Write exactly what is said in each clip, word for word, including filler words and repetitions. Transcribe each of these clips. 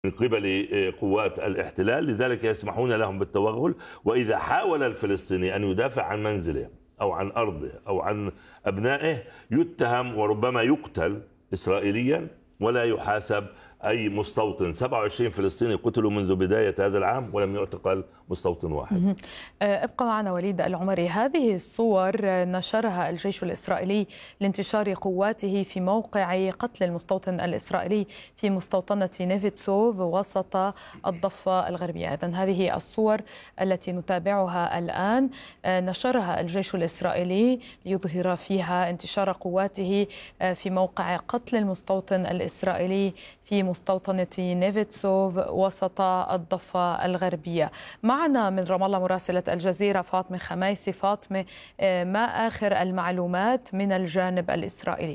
من قبل قوات الاحتلال، لذلك يسمحون لهم بالتوغل. وإذا حاول الفلسطيني أن يدافع عن منزله أو عن أرضه أو عن أبنائه يتهم وربما يقتل إسرائيليا ولا يحاسب أي مستوطن. سبعة وعشرين فلسطيني قتلوا منذ بداية هذا العام ولم يعتقل مستوطن واحد. ابقى معنا وليد العمري. هذه الصور نشرها الجيش الإسرائيلي لانتشار قواته في موقع قتل المستوطن الإسرائيلي في مستوطنة نيفيتسوف وسط الضفة الغربية. إذن هذه الصور التي نتابعها الآن نشرها الجيش الإسرائيلي ليظهر فيها انتشار قواته في موقع قتل المستوطن الإسرائيلي في مستوطنة نيفيتسوف وسط الضفة الغربية. معنا من رام الله مراسلة الجزيرة فاطمة خميسي. فاطمة، ما آخر المعلومات من الجانب الإسرائيلي؟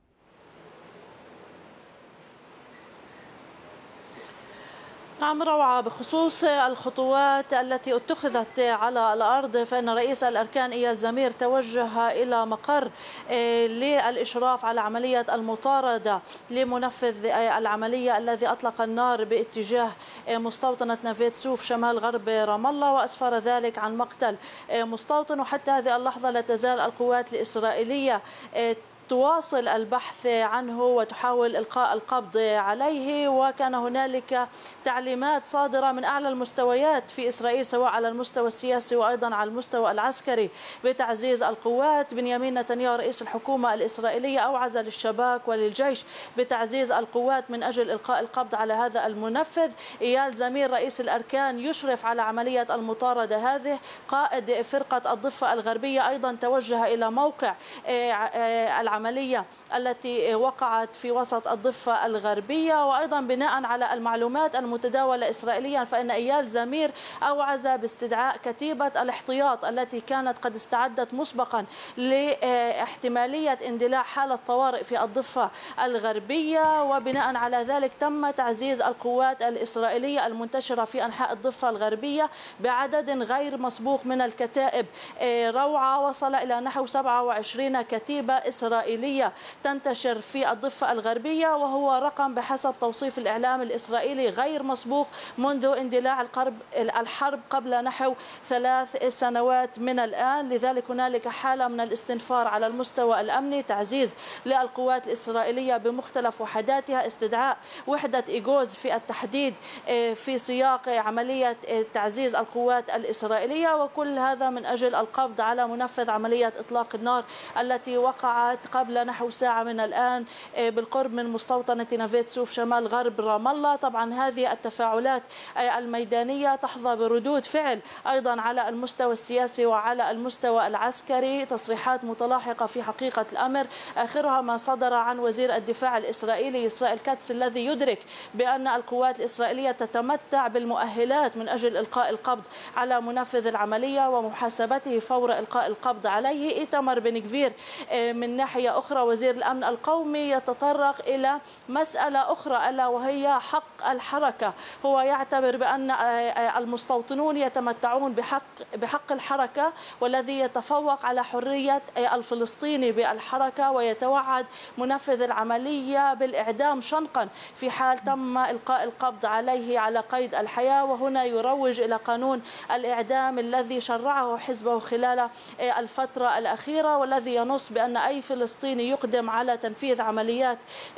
نعم روعة، بخصوص الخطوات التي اتخذت على الأرض فإن رئيس الأركان إيال زمير توجه إلى مقر للإشراف على عملية المطاردة لمنفذ العملية الذي أطلق النار باتجاه مستوطنة نيفيتسوف شمال غرب رام الله، وأسفر ذلك عن مقتل مستوطن. وحتى هذه اللحظة لا تزال القوات الإسرائيلية تواصل البحث عنه وتحاول إلقاء القبض عليه. وكان هنالك تعليمات صادرة من أعلى المستويات في إسرائيل سواء على المستوى السياسي وأيضا على المستوى العسكري بتعزيز القوات. بنيامين نتنياهو رئيس الحكومة الإسرائيلية أوعز للشباك وللجيش بتعزيز القوات من أجل إلقاء القبض على هذا المنفذ. إيال زمير رئيس الأركان يشرف على عملية المطاردة هذه. قائد فرقة الضفة الغربية أيضا توجه إلى موقع العملية العملية التي وقعت في وسط الضفة الغربية. وأيضا بناء على المعلومات المتداولة إسرائيليا فإن إيال زمير أوعز باستدعاء كتيبة الاحتياط التي كانت قد استعدت مسبقا لاحتمالية اندلاع حالة طوارئ في الضفة الغربية. وبناء على ذلك تم تعزيز القوات الإسرائيلية المنتشرة في أنحاء الضفة الغربية بعدد غير مسبوق من الكتائب. روعة وصل إلى نحو سبعة وعشرين كتيبة إسرائيلية تنتشر في الضفة الغربية، وهو رقم بحسب توصيف الإعلام الإسرائيلي غير مسبوق منذ اندلاع الحرب قبل نحو ثلاث سنوات من الآن. لذلك هنالك حالة من الاستنفار على المستوى الأمني، تعزيز للقوات الإسرائيلية بمختلف وحداتها، استدعاء وحدة إيغوز في التحديد في سياق عملية تعزيز القوات الإسرائيلية، وكل هذا من أجل القبض على منفذ عملية إطلاق النار التي وقعت قبل نحو ساعة من الآن بالقرب من مستوطنة نيفيتسوف شمال غرب رام الله. طبعا هذه التفاعلات الميدانية تحظى بردود فعل أيضا على المستوى السياسي وعلى المستوى العسكري. تصريحات متلاحقة في حقيقة الأمر، آخرها ما صدر عن وزير الدفاع الإسرائيلي إسرائيل كاتس الذي يدرك بأن القوات الإسرائيلية تتمتع بالمؤهلات من أجل إلقاء القبض على منفذ العملية ومحاسبته فور إلقاء القبض عليه. إيتمار بن غفير من ناحية أخرى وزير الأمن القومي يتطرق إلى مسألة أخرى ألا وهي حق الحركة. هو يعتبر بأن المستوطنون يتمتعون بحق بحق الحركة والذي يتفوق على حرية الفلسطيني بالحركة، ويتوعد منفذ العملية بالإعدام شنقا في حال تم إلقاء القبض عليه على قيد الحياة. وهنا يروج إلى قانون الإعدام الذي شرعه حزبه خلال الفترة الأخيرة، والذي ينص بأن أي فلسطيني يقدم على تنفيذ عمليات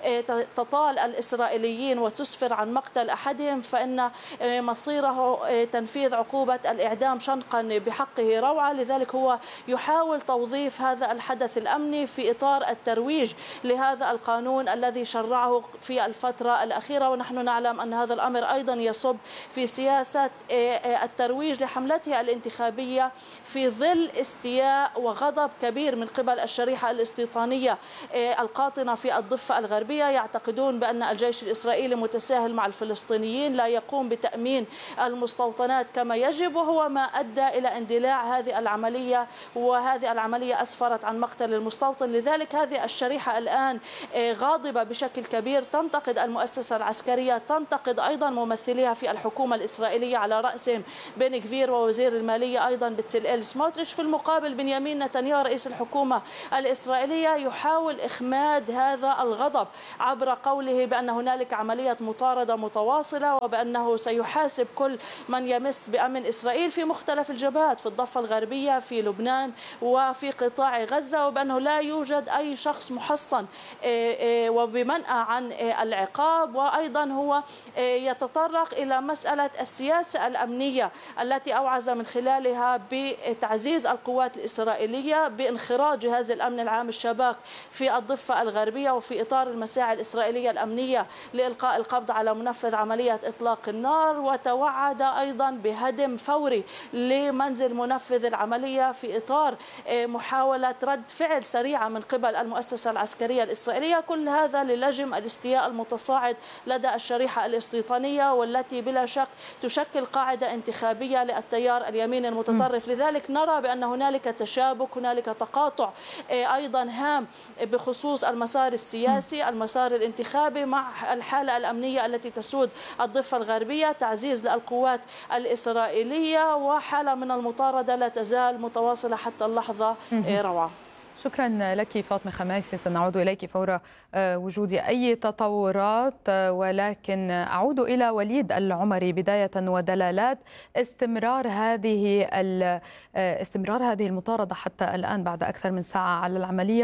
تطال الإسرائيليين وتسفر عن مقتل أحدهم فإن مصيره تنفيذ عقوبة الإعدام شنقا بحقه. روعة. لذلك هو يحاول توظيف هذا الحدث الأمني في إطار الترويج لهذا القانون الذي شرعه في الفترة الأخيرة. ونحن نعلم أن هذا الأمر أيضا يصب في سياسة الترويج لحملته الانتخابية في ظل استياء وغضب كبير من قبل الشريحة الاستيطانية القاطنة في الضفة الغربية. يعتقدون بأن الجيش الإسرائيلي متساهل مع الفلسطينيين، لا يقوم بتأمين المستوطنات كما يجب، وهو ما أدى إلى اندلاع هذه العملية. وهذه العملية أسفرت عن مقتل المستوطن. لذلك هذه الشريحة الآن غاضبة بشكل كبير، تنتقد المؤسسة العسكرية، تنتقد أيضا ممثليها في الحكومة الإسرائيلية على رأسهم بن غفير ووزير المالية أيضا بتسلئيل سموتريتش. في المقابل بنيامين نتنياهو رئيس الحكومة الإسرائيلية الإسرائيلية يحاول إخماد هذا الغضب عبر قوله بأن هنالك عملية مطاردة متواصلة وبأنه سيحاسب كل من يمس بأمن إسرائيل في مختلف الجبهات في الضفة الغربية في لبنان وفي قطاع غزة، وبأنه لا يوجد أي شخص محصن وبمنأى عن العقاب. وأيضا هو يتطرق إلى مسألة السياسة الأمنية التي أوعز من خلالها بتعزيز القوات الإسرائيلية بانخراج جهاز الأمن العام الشباك في الضفة الغربية وفي إطار المساعي الإسرائيلية الأمنية لإلقاء القبض على منفذ عملية إطلاق النار. وتوعد أيضا بهدم فوري لمنزل منفذ العملية في إطار محاولة رد فعل سريعة من قبل المؤسسة العسكرية الإسرائيلية. كل هذا للجم الاستياء المتصاعد لدى الشريحة الاستيطانية والتي بلا شك تشكل قاعدة انتخابية للتيار اليمين المتطرف. لذلك نرى بأن هنالك تشابك، هنالك تقاطع أيضا هام بخصوص المسار السياسي، المسار الانتخابي مع الحالة الأمنية التي تسود الضفة الغربية، تعزيز للقوات الإسرائيلية وحالة من المطاردة لا تزال متواصلة حتى اللحظة. روعة. شكرا لك فاطمة خميسي، سنعود إليك فور وجود أي تطورات، ولكن أعود إلى وليد العمري بداية ودلالات استمرار هذه استمرار هذه المطاردة حتى الآن بعد أكثر من ساعة على العملية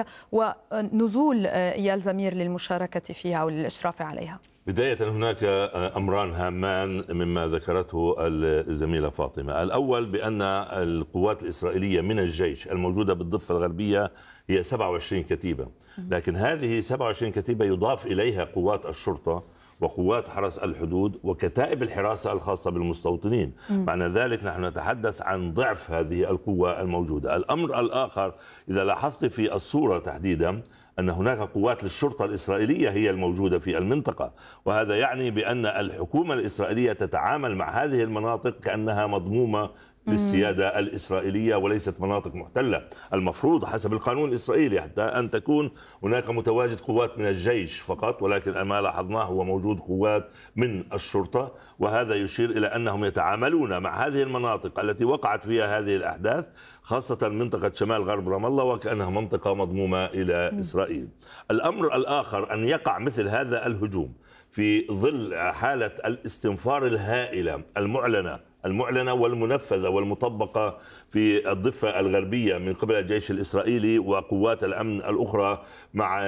ونزول إيال زمير للمشاركة فيها أو للإشراف عليها. بداية هناك أمران هامان مما ذكرته الزميلة فاطمة. الأول بأن القوات الإسرائيلية من الجيش الموجودة بالضفة الغربية هي سبعة وعشرين كتيبة، لكن هذه سبعة وعشرين كتيبة يضاف إليها قوات الشرطة وقوات حرس الحدود وكتائب الحراسة الخاصة بالمستوطنين. معنى ذلك نحن نتحدث عن ضعف هذه القوة الموجودة. الأمر الآخر إذا لاحظت في الصورة تحديدا أن هناك قوات للشرطة الإسرائيلية هي الموجودة في المنطقة، وهذا يعني بأن الحكومة الإسرائيلية تتعامل مع هذه المناطق كأنها مضمومة للسيادة الإسرائيلية وليست مناطق محتلة. المفروض حسب القانون الإسرائيلي حتى أن تكون هناك متواجد قوات من الجيش فقط، ولكن ما لاحظناه هو وجود قوات من الشرطة، وهذا يشير إلى أنهم يتعاملون مع هذه المناطق التي وقعت فيها هذه الأحداث، خاصة منطقة شمال غرب رام الله، وكأنها منطقة مضمومة إلى إسرائيل. الأمر الآخر أن يقع مثل هذا الهجوم في ظل حالة الاستنفار الهائلة المعلنة المعلنة والمنفذة والمطبقة في الضفة الغربية من قبل الجيش الإسرائيلي وقوات الأمن الأخرى مع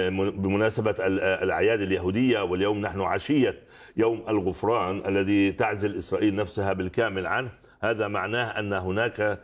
بمناسبة الأعياد اليهودية، واليوم نحن عشية يوم الغفران الذي تعزل إسرائيل نفسها بالكامل عنه. هذا معناه أن هناك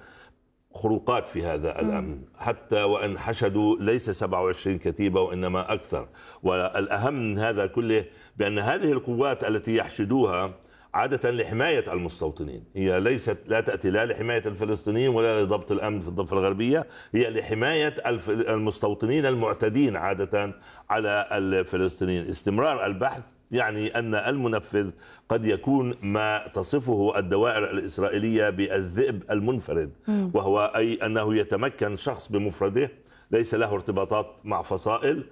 خروقات في هذا الأمن، حتى وأن حشدوا ليس سبعة وعشرين كتيبة وإنما أكثر. والأهم من هذا كله بأن هذه القوات التي يحشدوها عادة لحماية المستوطنين، هي ليست لا تأتي لا لحماية الفلسطينيين ولا لضبط الأمن في الضفة الغربية، هي لحماية المستوطنين المعتدين عادة على الفلسطينيين. استمرار البحث يعني أن المنفذ قد يكون ما تصفه الدوائر الإسرائيلية بالذئب المنفرد، وهو أي أنه يتمكن شخص بمفرده ليس له ارتباطات مع فصائل،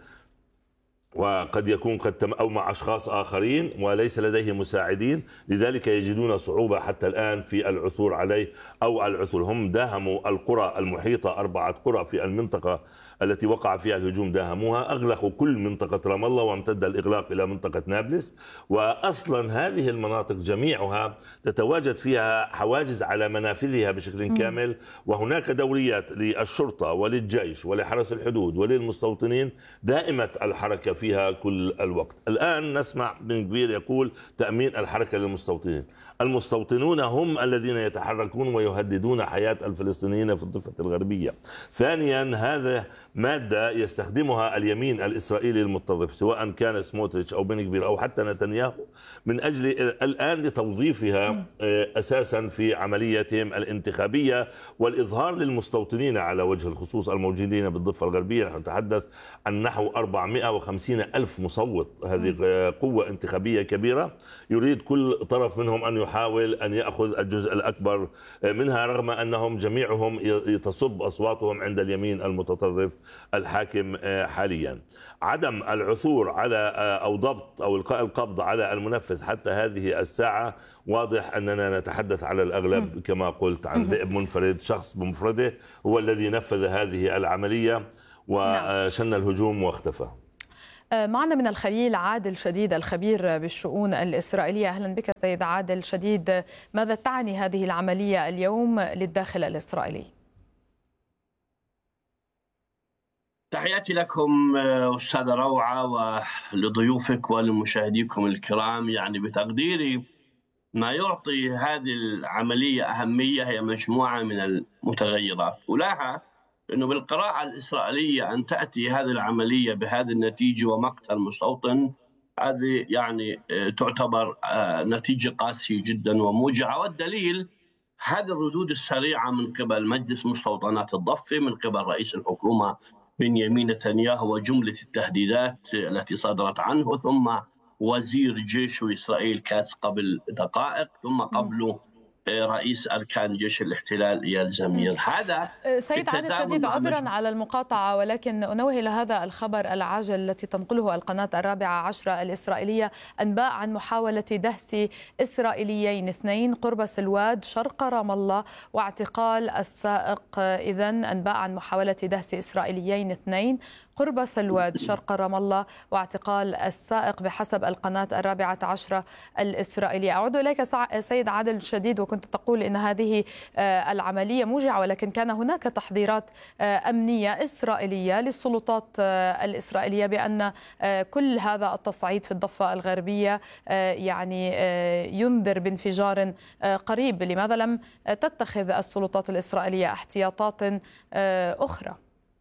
وقد يكون قد تم أو مع أشخاص آخرين وليس لديه مساعدين، لذلك يجدون صعوبة حتى الآن في العثور عليه أو العثور. هم داهموا القرى المحيطة، أربعة قرى في المنطقة التي وقع فيها الهجوم داهموها، أغلقوا كل منطقة رام الله وامتد الإغلاق إلى منطقة نابلس. وأصلا هذه المناطق جميعها تتواجد فيها حواجز على منافذها بشكل كامل، وهناك دوريات للشرطة وللجيش ولحرس الحدود وللمستوطنين دائمة الحركة فيها كل الوقت. الآن نسمع بن كفير يقول تأمين الحركة للمستوطنين. المستوطنون هم الذين يتحركون ويهددون حياة الفلسطينيين في الضفة الغربية. ثانيا، هذا مادة يستخدمها اليمين الإسرائيلي المتطرف سواء كان سموتريتش أو بن كفير أو حتى نتنياهو من أجل الآن لتوظيفها أساسا في عمليتهم الانتخابية والإظهار للمستوطنين على وجه الخصوص الموجودين بالضفة الغربية. نحن نتحدث عن نحو أربعمائة وخمسين ألف مصوت، هذه قوة انتخابية كبيرة يريد كل طرف منهم أن يحاول أن يأخذ الجزء الأكبر منها، رغم أنهم جميعهم تصب أصواتهم عند اليمين المتطرف الحاكم حاليا. عدم العثور على أو ضبط أو إلقاء القبض على المنفذ حتى هذه الساعة واضح أننا نتحدث على الأغلب كما قلت عن ذئب منفرد، شخص بمفرده هو الذي نفذ هذه العملية. وشن الهجوم واختفى. معنا من الخليل عادل شديد الخبير بالشؤون الإسرائيلية. أهلا بك سيد عادل شديد. ماذا تعني هذه العملية اليوم للداخل الإسرائيلي؟ تحياتي لكم أستاذة روعة ولضيوفك ولمشاهديكم الكرام. يعني بتقديري ما يعطي هذه العملية أهمية هي مجموعة من المتغيرات، ولها أنه بالقراءة الإسرائيلية أن تأتي هذه العملية بهذه النتيجة ومقتل مستوطن، هذه يعني تعتبر نتيجة قاسية جدا وموجعة. والدليل هذه الردود السريعة من قبل مجلس مستوطنات الضفة، من قبل رئيس الحكومة بنيامين نتنياهو، وجملة التهديدات التي صدرت عنه، ثم وزير جيش إسرائيل كاتس قبل دقائق، ثم قبله رئيس أركان جيش الاحتلال إيال زمير. هذا سيد عادل شديد، عذرا على المقاطعة، ولكن أنوه إلى هذا الخبر العاجل التي تنقله القناة الرابعة عشرة الإسرائيلية، أنباء عن محاولة دهس إسرائيليين اثنين قرب سلواد شرق رام الله واعتقال السائق. إذن أنباء عن محاولة دهس إسرائيليين اثنين قرب سلواد شرق رام الله واعتقال السائق بحسب القناة الرابعة عشرة الإسرائيلية. أعود إليك سيد عادل شديد، وكنت تقول إن هذه العملية موجعة، ولكن كان هناك تحضيرات أمنية إسرائيلية للسلطات الإسرائيلية بأن كل هذا التصعيد في الضفة الغربية يعني ينذر بانفجار قريب. لماذا لم تتخذ السلطات الإسرائيلية احتياطات أخرى؟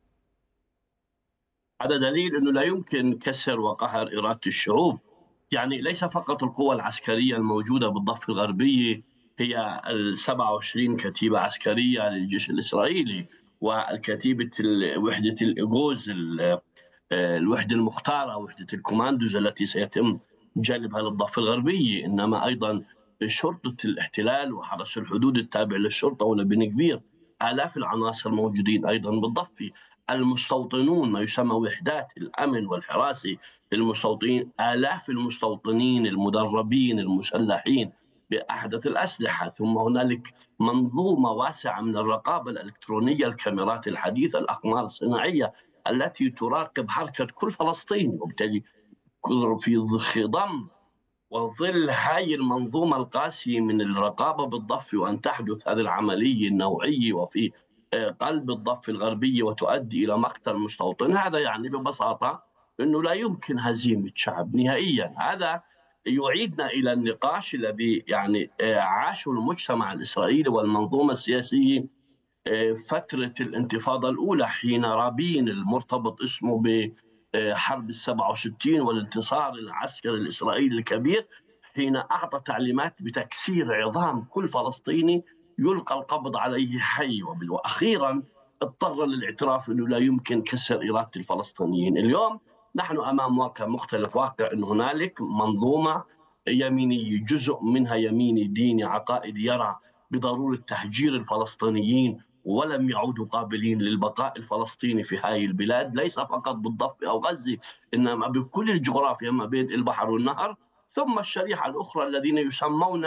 هذا دليل أنه لا يمكن كسر وقهر إرادة الشعوب. يعني ليس فقط القوى العسكرية الموجودة بالضفة الغربية هي السبعة وعشرين كتيبة عسكرية للجيش الإسرائيلي والكتيبة وحدة الإغوز، الوحدة المختارة، وحدة الكوماندوز التي سيتم جلبها للضفة الغربية، إنما أيضا شرطة الاحتلال وحرس الحدود التابع للشرطة ولبن كفير. آلاف العناصر موجودين أيضا بالضفة. المستوطنون، ما يسمى وحدات الأمن والحراسة للمستوطنين، آلاف المستوطنين المدربين المسلحين بأحدث الأسلحة. ثم هنالك منظومة واسعة من الرقابة الإلكترونية، الكاميرات الحديثة، الأقمار الصناعية التي تراقب حركة كل فلسطيني. وبالتالي في خضم وظل هاي المنظومة القاسية من الرقابة بالضفة وأن تحدث هذه العملية النوعية وفي قلب الضفة الغربية وتؤدي إلى مقتل مستوطن، هذا يعني ببساطة أنه لا يمكن هزيمة شعب نهائيا. هذا يعيدنا إلى النقاش الذي يعني عاشه المجتمع الإسرائيلي والمنظومة السياسية فترة الانتفاضة الأولى، حين رابين المرتبط اسمه بحرب السبعة وستين والانتصار العسكري الإسرائيلي الكبير، حين أعطى تعليمات بتكسير عظام كل فلسطيني يلقى القبض عليه حي. وأخيرا اضطر للاعتراف أنه لا يمكن كسر إرادة الفلسطينيين. اليوم نحن أمام واقع مختلف، واقع أن هنالك منظومة يمينية، جزء منها يميني ديني عقائدي، يرى بضرورة تهجير الفلسطينيين ولم يعودوا قابلين للبقاء الفلسطيني في هذه البلاد، ليس فقط بالضفة أو غزة إنما بكل الجغرافيا ما بين البحر والنهر. ثم الشريحة الأخرى الذين يسمون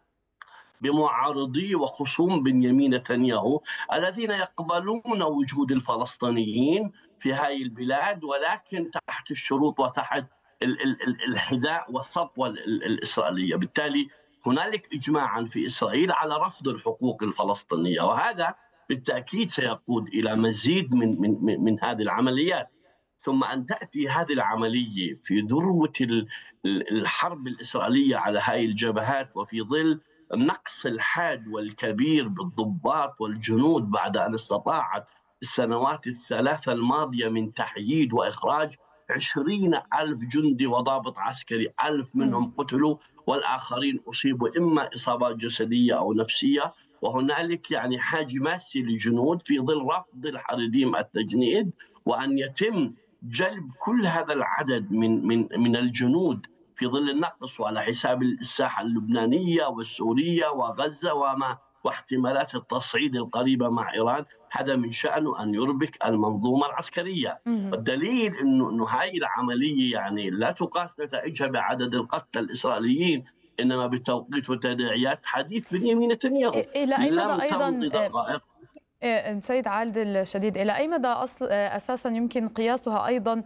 بمعارضي وخصوم بنيامين نتنياهو، الذين يقبلون وجود الفلسطينيين في هذه البلاد ولكن تحت الشروط وتحت الحذاء والصفوة الإسرائيلية. بالتالي هنالك إجماعا في إسرائيل على رفض الحقوق الفلسطينية، وهذا بالتأكيد سيقود إلى مزيد من من من, من هذه العمليات. ثم أن تأتي هذه العملية في ذروة الحرب الإسرائيلية على هذه الجبهات وفي ظل النقص الحاد والكبير بالضباط والجنود بعد أن استطاعت السنوات الثلاثة الماضية من تحييد وإخراج عشرين ألف جندي وضابط عسكري، ألف منهم قتلوا والآخرين أصيبوا إما إصابات جسدية أو نفسية. وهنالك يعني حاجة ماسة للجنود في ظل رفض الحريديم التجنيد، وأن يتم جلب كل هذا العدد من من من الجنود في ظل النقص وعلى حساب الساحة اللبنانية والسورية وغزة وما واحتمالات التصعيد القريبة مع إيران. هذا من شأنه أن يربك المنظومة العسكرية. والدليل إنه إنه هاي العملية يعني لا تقاس نتائجها بعدد القتلى الإسرائيليين، إنما بتوقيت وتداعيات حديث بنيامين نتنياهو. إلى أي مدى أيضا سيد عادل الشديد، إلى أي مدى أساسا يمكن قياسها أيضا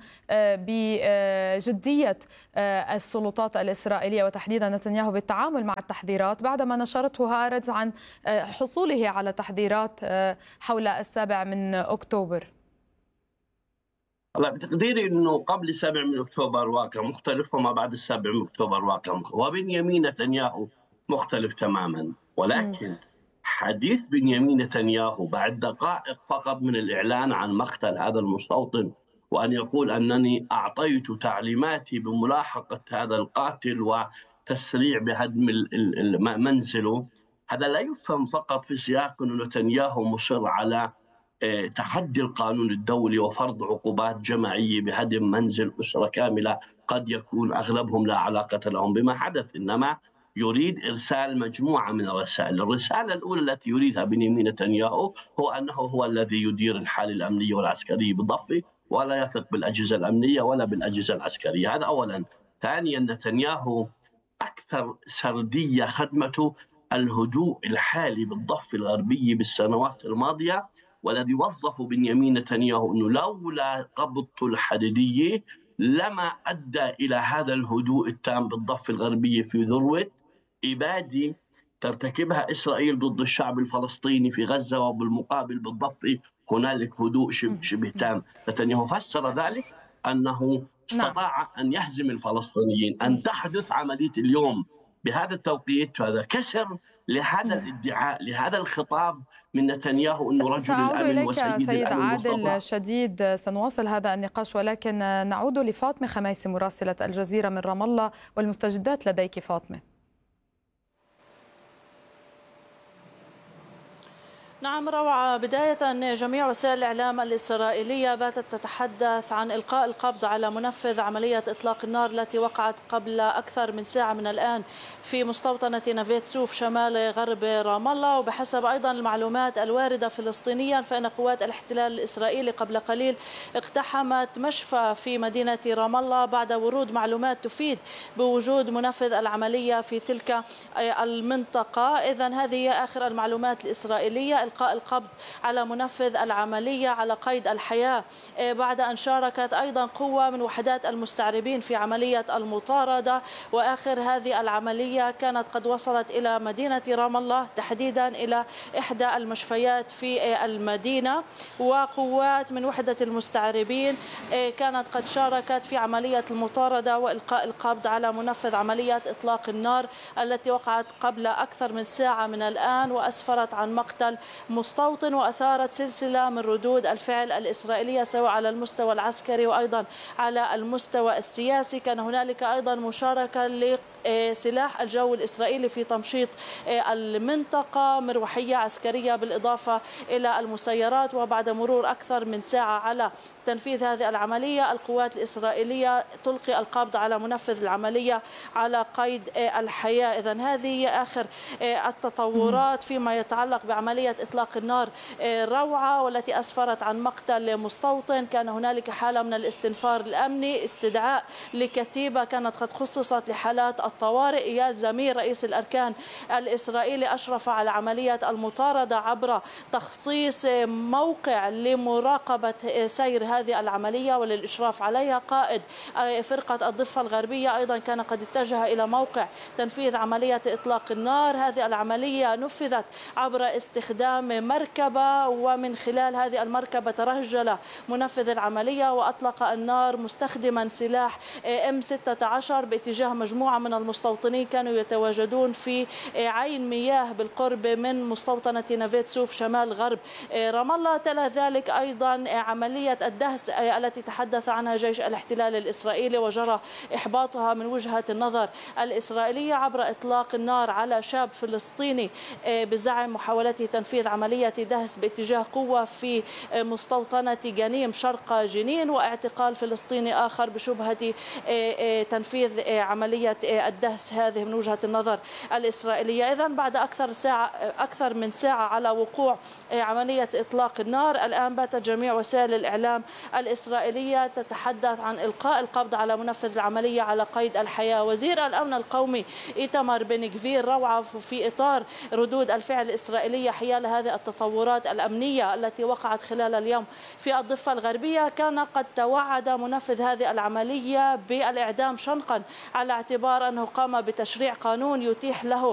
بجدية السلطات الإسرائيلية وتحديدا نتنياهو بالتعامل مع التحذيرات بعدما نشرته هارتز عن حصوله على تحذيرات حول السابع من أكتوبر؟ هلا بتقديري انه قبل السابع من اكتوبر واقع مختلف وما بعد السابع من اكتوبر واقع مختلف، وبنيامين نتنياهو مختلف تماما، ولكن م. حديث بنيامين نتنياهو بعد دقائق فقط من الإعلان عن مقتل هذا المستوطن وأن يقول أنني أعطيت تعليماتي بملاحقة هذا القاتل وتسريع بهدم منزله، هذا لا يفهم فقط في سياق أن نتنياهو مصر على تحدي القانون الدولي وفرض عقوبات جماعية بهدم منزل أسرة كاملة قد يكون أغلبهم لا علاقة لهم بما حدث، إنما يريد إرسال مجموعة من الرسائل. الرسالة الأولى التي يريدها بنيامين نتنياهو هو أنه هو الذي يدير الحالة الأمنية والعسكرية بالضفة ولا يثق بالأجهزة الأمنية ولا بالأجهزة العسكرية، هذا أولا. ثانيا، نتنياهو أكثر سردية خدمته الهدوء الحالي بالضفة الغربية بالسنوات الماضية، والذي وظفه بنيامين نتنياهو أنه لولا قبضته الحديدية لما أدى إلى هذا الهدوء التام بالضفة الغربية في ذروة إبادة ترتكبها إسرائيل ضد الشعب الفلسطيني في غزة، وبالمقابل بالضفة هنالك هدوء شبه تام. نتنياهو فسر ذلك أنه استطاع أن يهزم الفلسطينيين. أن تحدث عملية اليوم بهذا التوقيت هذا كسر لهذا الادعاء، لهذا الخطاب من نتنياهو أنه رجل الأمن وسيد سيد عادل شديد. سنواصل هذا النقاش، ولكن نعود لفاطمة خميسي مراسلة الجزيرة من رام الله والمستجدات لديك فاطمة. نعم روعة، بداية جميع وسائل الإعلام الإسرائيلية باتت تتحدث عن إلقاء القبض على منفذ عملية إطلاق النار التي وقعت قبل أكثر من ساعة من الآن في مستوطنة نافيت سوف شمال غرب رام الله. وبحسب أيضا المعلومات الواردة فلسطينيا فإن قوات الاحتلال الإسرائيلي قبل قليل اقتحمت مشفى في مدينة رام الله بعد ورود معلومات تفيد بوجود منفذ العملية في تلك المنطقة. إذن هذه هي آخر المعلومات الإسرائيلية، إلقاء القبض على منفذ العملية على قيد الحياة بعد أن شاركت أيضا قوة من وحدات المستعربين في عملية المطاردة. وآخر هذه العملية كانت قد وصلت إلى مدينة رام الله، تحديدا إلى إحدى المشفيات في المدينة، وقوات من وحدة المستعربين كانت قد شاركت في عملية المطاردة وإلقاء القبض على منفذ عملية إطلاق النار التي وقعت قبل أكثر من ساعة من الآن، وأسفرت عن مقتل مستوطن وأثارت سلسلة من ردود الفعل الإسرائيلية سواء على المستوى العسكري وأيضا على المستوى السياسي. كان هنالك أيضا مشاركة لسلاح الجو الإسرائيلي في تمشيط المنطقة، مروحية عسكرية بالإضافة إلى المسيرات. وبعد مرور أكثر من ساعة على تنفيذ هذه العملية، القوات الإسرائيلية تلقي القبض على منفذ العملية على قيد الحياة. إذن هذه هي آخر التطورات فيما يتعلق بعملية إطلاق النار روعة، والتي أسفرت عن مقتل مستوطن. كان هنالك حالة من الاستنفار الأمني، استدعاء لكتيبة كانت قد خصصت لحالات الطوارئ. إيال زمير رئيس الأركان الإسرائيلي أشرف على عملية المطاردة عبر تخصيص موقع لمراقبة سير هذه العملية وللإشراف عليها. قائد فرقة الضفة الغربية أيضا كان قد اتجه إلى موقع تنفيذ عملية إطلاق النار. هذه العملية نفذت عبر استخدام مركبة، ومن خلال هذه المركبة ترهجل منفذ العملية وأطلق النار مستخدما سلاح إم ستة عشر باتجاه مجموعة من المستوطنين كانوا يتواجدون في عين مياه بالقرب من مستوطنة نافيت سوف شمال غرب رام الله. تلا ذلك أيضا عملية الدهس التي تحدث عنها جيش الاحتلال الإسرائيلي وجرى إحباطها من وجهة النظر الإسرائيلية عبر إطلاق النار على شاب فلسطيني بزعم محاولته تنفيذ عملية دهس باتجاه قوة في مستوطنة جنيم شرق جنين، واعتقال فلسطيني آخر بشبهة تنفيذ عملية الدهس هذه من وجهة النظر الإسرائيلية. إذن بعد أكثر ساعة أكثر من ساعة على وقوع عملية إطلاق النار، الآن باتت جميع وسائل الإعلام الإسرائيلية تتحدث عن إلقاء القبض على منفذ العملية على قيد الحياة. وزير الأمن القومي إيتمار بن غفير روع في إطار ردود الفعل الإسرائيلية حيال هذه التطورات الأمنية التي وقعت خلال اليوم في الضفة الغربية، كان قد توعد منفذ هذه العملية بالإعدام شنقا على اعتبار أنه قام بتشريع قانون يتيح له